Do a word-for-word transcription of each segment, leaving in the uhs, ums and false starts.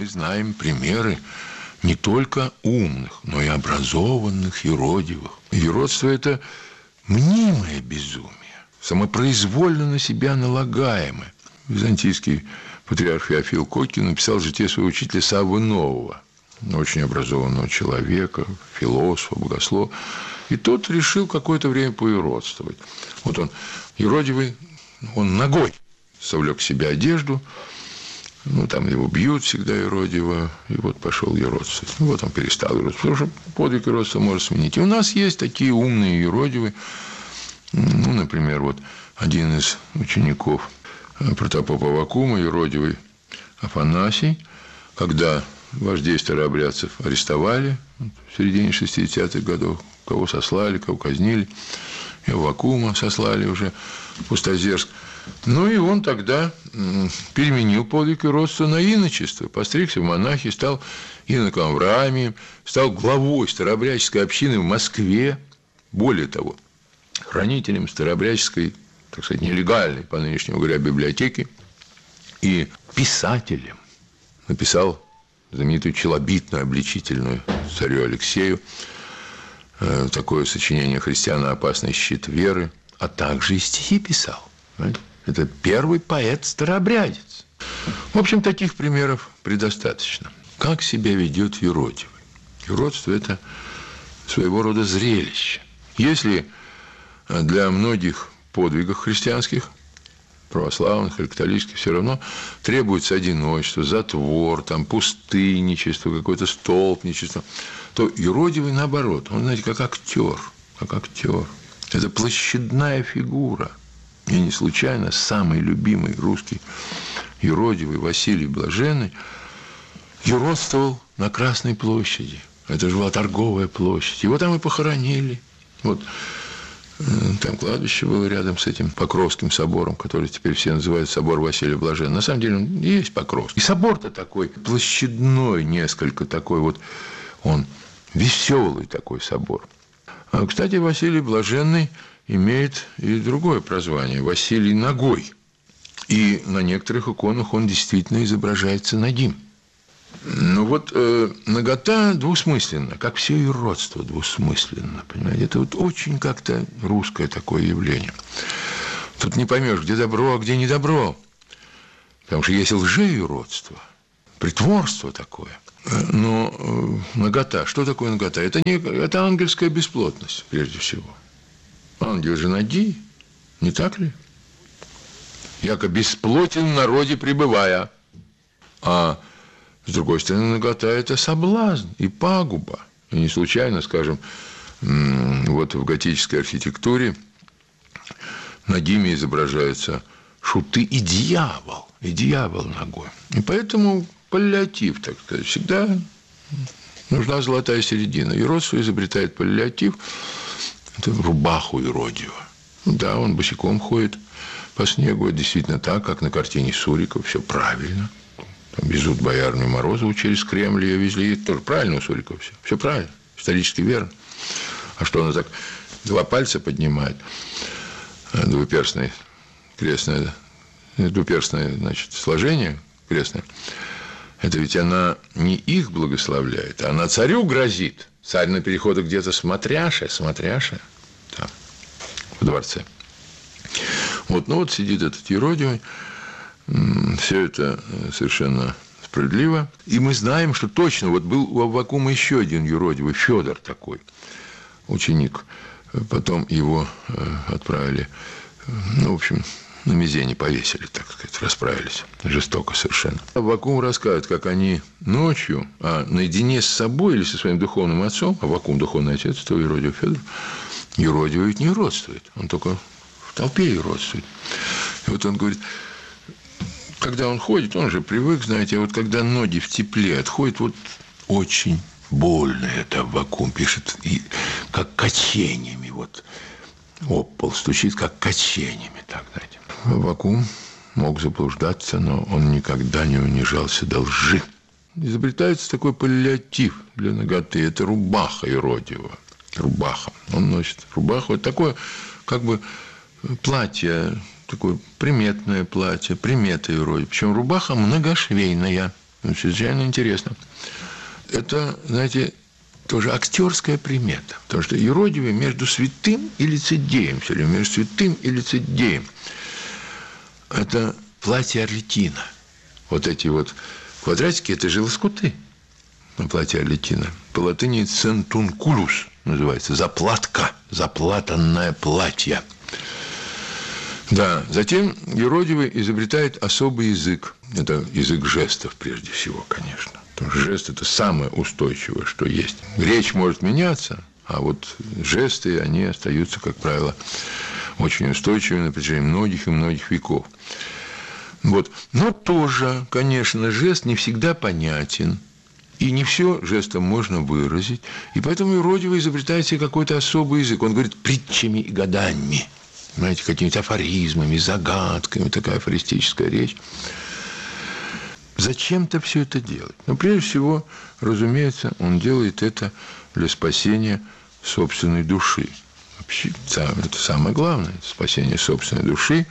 мы знаем примеры не только умных, но и образованных юродивых. Юродство – это мнимое безумие, самопроизвольно на себя налагаемое. Византийский патриарх Феофил Коккин написал житие своего учителя Саввы Нового, очень образованного человека, философа, богослова. И тот решил какое-то время поюродствовать. Вот он, юродивый, он ногой совлек к себе одежду, ну, там его бьют всегда юродиво, и вот пошел юродствовать. Ну, вот он перестал юродствовать, потому что подвиг юродства может сменить. И у нас есть такие умные юродивые, ну, например, вот один из учеников протопопа Аввакума, юродивый Афанасий, когда вождей старообрядцев арестовали в середине шестидесятых годов, кого сослали, кого казнили, и Аввакума сослали уже в Пустозерск. Ну, и он тогда переменил подвиг юродства на иночество, постригся в монахи, стал иноком Авраамием, стал главой старообрядческой общины в Москве. Более того, хранителем старообрядческой, так сказать, нелегальной, по нынешнему говоря, библиотеки, и писателем. Написал знаменитую челобитную, обличительную царю Алексею, такое сочинение «Христиано-опасный щит веры», а также и стихи писал. Понимаете? Это первый поэт-старообрядец. В общем, таких примеров предостаточно. Как себя ведет юродивый? Юродство – это своего рода зрелище. Если для многих подвигов христианских, православных или католических, все равно требуется одиночество, затвор, там, пустынничество, какое-то столпничество, то юродивый наоборот. Он, знаете, как актер, как актер. Это площадная фигура. И не случайно самый любимый русский юродивый Василий Блаженный юродствовал на Красной площади. Это же была торговая площадь. Его там и похоронили. Вот там кладбище было рядом с этим Покровским собором, который теперь все называют собор Василия Блаженного. На самом деле он и есть Покровский. И собор-то такой площадной несколько, такой вот, он веселый такой собор. А, кстати, Василий Блаженный имеет и другое прозвание – Василий Нагой. И на некоторых иконах он действительно изображается нагим. Ну вот э, нагота двусмысленна, как все юродство двусмысленно, понимаете? Это вот очень как-то русское такое явление. Тут не поймешь, где добро, а где не добро. Потому что есть лжеюродство, притворство такое. Но э, нагота, что такое нагота? Это, не, это ангельская бесплотность, прежде всего. Ангел же наги, не так ли? Яко бесплотен в народе пребывая. А с другой стороны, нагота – это соблазн и пагуба. И не случайно, скажем, вот в готической архитектуре нагими изображаются шуты и дьявол, и дьявол ногой. И поэтому паллиатив, так сказать, всегда нужна золотая середина. Юродство изобретает паллиатив, это рубаху юродива. Да, он босиком ходит по снегу, это действительно так, как на картине Сурикова, все правильно. Там везут боярню Морозову через Кремль, ее везли, это тоже правильно у Сурикова все, все правильно, исторически верно. А что она так два пальца поднимает, двуперстное крестное, двуперстное, значит, сложение крестное, это ведь она не их благословляет, а она царю грозит. Царь на переходах где-то смотряша, смотряша, там, в дворце. Вот, ну вот сидит этот юродивый, все это совершенно справедливо. И мы знаем, что точно, вот был у Аввакума еще один юродивый, Федор такой, ученик. Потом его отправили, ну, в общем, на мизене повесили, так сказать, расправились. Жестоко совершенно. Аввакум рассказывает, как они ночью, а наедине с собой или со своим духовным отцом, Аввакум духовный отец, то юродивый Федор, юродивый ведь не юродствует, он только в толпе юродствует. И вот он говорит, когда он ходит, он же привык, знаете, а вот когда ноги в тепле отходят, вот очень больно это Аввакум пишет, и как качениями, вот об пол стучит, как качениями, так, знаете. Аввакум мог заблуждаться, но он никогда не унижался до лжи. Изобретается такой паллиатив для наготы, это рубаха юродивого, рубаха. Он носит рубаху, это такое, как бы, платье, такое приметное платье, приметы юродивого. Причем рубаха многошвейная. Ну, чрезвычайно интересно. Это, знаете, тоже актерская примета. Потому что юродивый между святым и лицедеем, все время между святым и лицедеем. Это платье Орликина. Вот эти вот квадратики – это же лоскуты на платье Орликина. По латыни «центункулус» называется. Заплатка, заплатанное платье. Да, затем юродивый изобретает особый язык. Это язык жестов, прежде всего, конечно. Потому что жест – это самое устойчивое, что есть. Речь может меняться, а вот жесты, они остаются, как правило, очень устойчивыми на протяжении многих и многих веков. Вот. Но тоже, конечно, жест не всегда понятен. И не все жестом можно выразить. И поэтому юродивый изобретает себе какой-то особый язык. Он говорит притчами и гаданиями. Знаете, какими-то афоризмами, загадками. Такая афористическая речь. Зачем-то все это делать? Но прежде всего, разумеется, он делает это для спасения собственной души. Вообще, это самое главное. Спасение собственной души.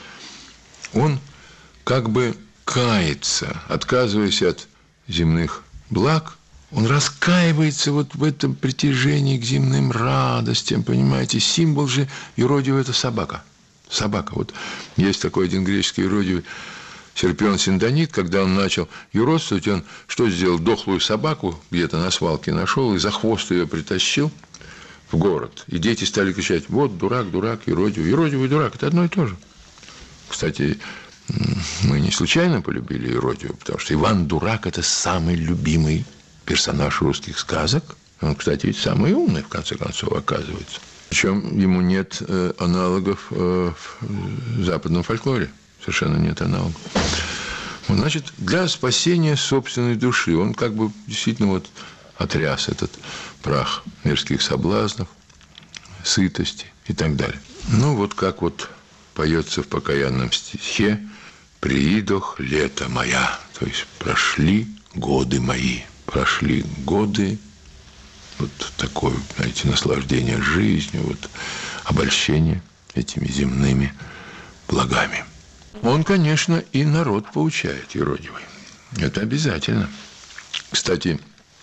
Он как бы кается, отказываясь от земных благ, он раскаивается вот в этом притяжении к земным радостям, понимаете. Символ же юродивого – это собака. Собака. Вот есть такой один греческий юродивый Серпион Синдонит, когда он начал юродствовать, он что сделал? Дохлую собаку где-то на свалке нашел и за хвост ее притащил в город. И дети стали кричать: вот дурак, дурак, юродивый. Юродивый и дурак – это одно и то же. Кстати, мы не случайно полюбили юродивого, потому что Иван Дурак – это самый любимый персонаж русских сказок. Он, кстати, ведь самый умный, в конце концов, оказывается. Причем ему нет э, аналогов э, в западном фольклоре. Совершенно нет аналогов. Вот, значит, для спасения собственной души он как бы действительно вот отряс этот прах мирских соблазнов, сытости и так далее. Ну, вот как вот поется в покаянном стихе: «Приидох лето моя», то есть прошли годы мои. Прошли годы, вот такое, знаете, наслаждение жизнью, вот обольщение этими земными благами. Он, конечно, и народ поучает юродивый. Это обязательно. Кстати,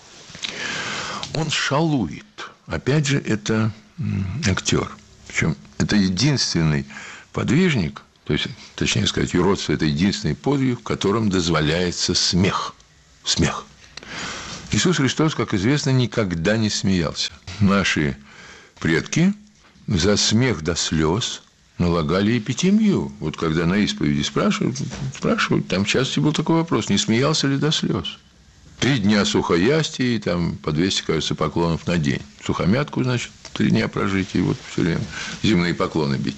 он шалует. Опять же, это актер. Причем это единственный подвижник, то есть, точнее сказать, юродство – это единственный подвиг, в котором дозволяется смех. Смех. Иисус Христос, как известно, никогда не смеялся. Наши предки за смех до слез налагали эпитемию. Вот когда на исповеди спрашивают, спрашивают, там часто был такой вопрос: не смеялся ли до слез? Три дня сухоястия и там по двести, кажется, поклонов на день. Сухомятку, значит, три дня прожить и вот все время земные поклоны бить.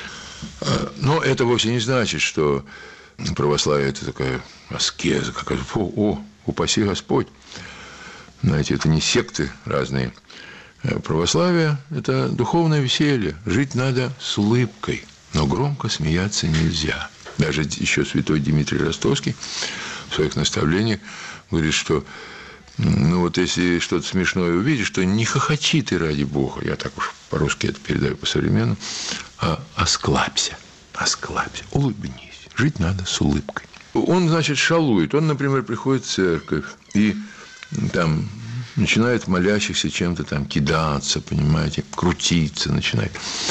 Но это вовсе не значит, что православие – это такая аскеза, какая-то, о, о, упаси Господь. Знаете, это не секты разные. Православие – это духовное веселье. Жить надо с улыбкой, но громко смеяться нельзя. Даже еще святой Дмитрий Ростовский в своих наставлениях говорит, что ну вот если что-то смешное увидишь, то не хохочи ты ради Бога. Я так уж по-русски это передаю по-современному. А осклабься, осклабься, улыбнись. Жить надо с улыбкой. Он, значит, шалует. Он, например, приходит в церковь и там начинает молящихся чем-то там кидаться, понимаете, крутиться начинает.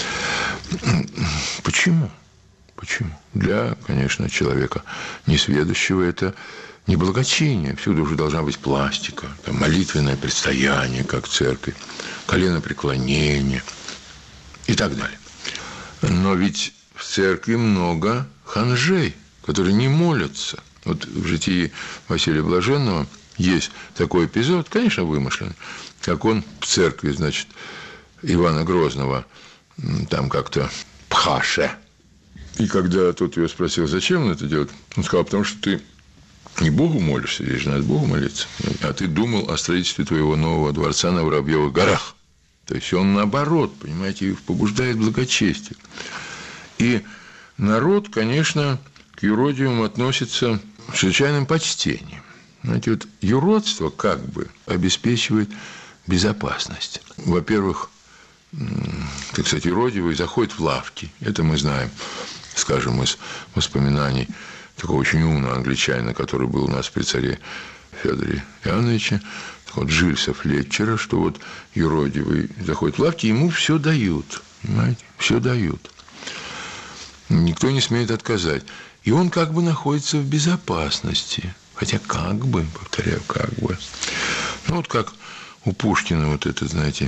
Почему? Почему? Для, конечно, человека несведущего это неблагочиние. Всюду уже должна быть пластика, там, молитвенное предстояние, как в церкви, коленопреклонение и так далее. Но ведь в церкви много ханжей, которые не молятся. Вот в житии Василия Блаженного есть такой эпизод, конечно, вымышленный, как он в церкви, значит, Ивана Грозного, там как-то пхаше. И когда тот его спросил, зачем он это делает, он сказал: потому что ты не Богу молишься, здесь же надо Богу молиться, а ты думал о строительстве твоего нового дворца на Воробьевых горах. То есть он наоборот, понимаете, побуждает благочестие. И народ, конечно, к юродивым относится с чрезвычайным почтением. Знаете, вот юродство как бы обеспечивает безопасность. Во-первых, так сказать, юродивый заходит в лавки. Это мы знаем, скажем, из воспоминаний такого очень умного англичанина, который был у нас при царе Федоре Иоанновиче, вот Джильса Флетчера, что вот юродивый заходит в лавки, ему все дают, понимаете, все дают. Никто не смеет отказать. И он как бы находится в безопасности. Хотя как бы, повторяю, как бы. Ну, вот как у Пушкина вот этот, знаете,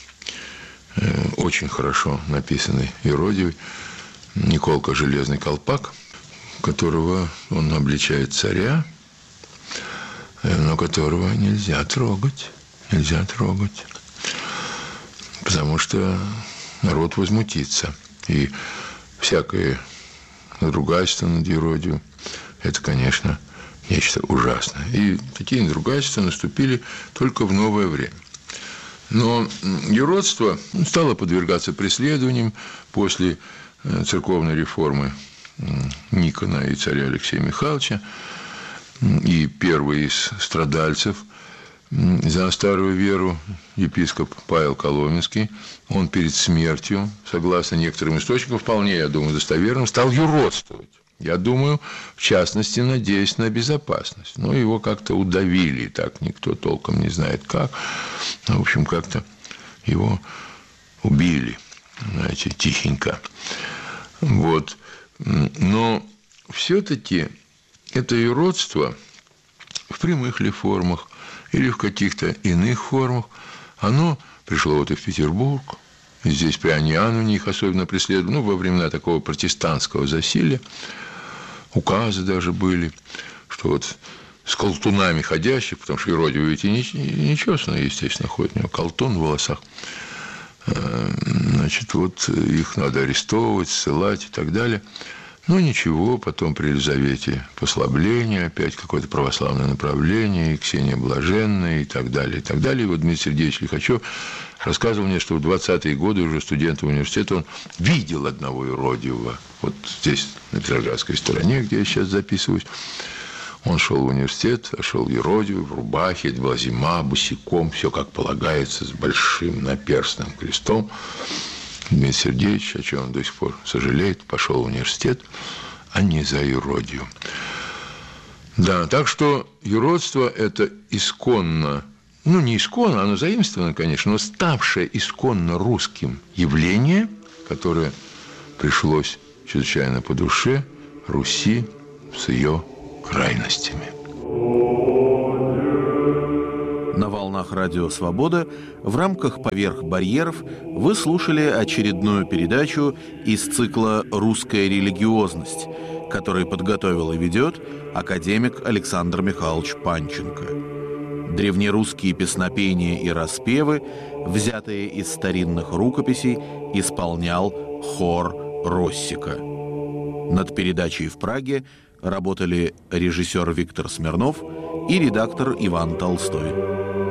очень хорошо написанный юродивый Николка Железный Колпак, которого он обличает царя, но которого нельзя трогать, нельзя трогать, потому что народ возмутится. И всякое надругательство над юродивым – это, конечно, нечто ужасное. И такие надругательства наступили только в новое время. Но юродство стало подвергаться преследованиям после церковной реформы Никона и царя Алексея Михайловича. И первый из страдальцев за старую веру, епископ Павел Коломенский, он перед смертью, согласно некоторым источникам, вполне, я думаю, достоверным, стал юродствовать. Я думаю, в частности, надеясь на безопасность. Но его как-то удавили, так никто толком не знает как. В общем, как-то его убили, знаете, тихенько. Вот. Но все-таки это юродство в прямых ли формах или в каких-то иных формах, оно пришло вот и в Петербург. И здесь пряниане их особенно преследовали. Ну, во времена такого протестантского засилия указы даже были, что вот с колтунами ходящих, потому что юродивый ведь и не честный, естественно, ходит, у него колтун в волосах. Значит, вот их надо арестовывать, ссылать и так далее. Ну, ничего, потом при Елизавете послабление, опять какое-то православное направление, и Ксения Блаженная, и так далее, и так далее. И вот Дмитрий Сергеевич Лихачев рассказывал мне, что в двадцатые годы уже студентом университета он видел одного юродивого. Вот здесь, на Петроградской стороне, где я сейчас записываюсь. Он шел в университет, а шел юродивый, в рубахе, это была зима, босиком, все как полагается, с большим наперстным крестом. Дмитрий Сергеевич, о чем он до сих пор сожалеет, пошел в университет, а не за юродию. Да, так что юродство – это исконно, ну, не исконно, оно заимствовано, конечно, но ставшее исконно русским явление, которое пришлось чрезвычайно по душе Руси с ее крайностями. На волнах Радио Свобода в рамках «Поверх барьеров» вы слушали очередную передачу из цикла «Русская религиозность», который подготовил и ведет академик Александр Михайлович Панченко. Древнерусские песнопения и распевы, взятые из старинных рукописей, исполнял хор Россика. Над передачей в Праге работали режиссер Виктор Смирнов и редактор Иван Толстой.